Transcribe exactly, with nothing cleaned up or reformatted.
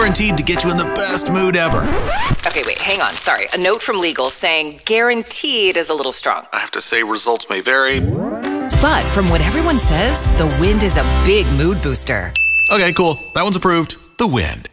Guaranteed to get you in the best mood ever. Okay, wait, hang on. Sorry. A note from legal saying guaranteed is a little strong. I have to say results may vary. But from what everyone says, the Wind is a big mood booster. Okay, cool. That one's approved. The Wind.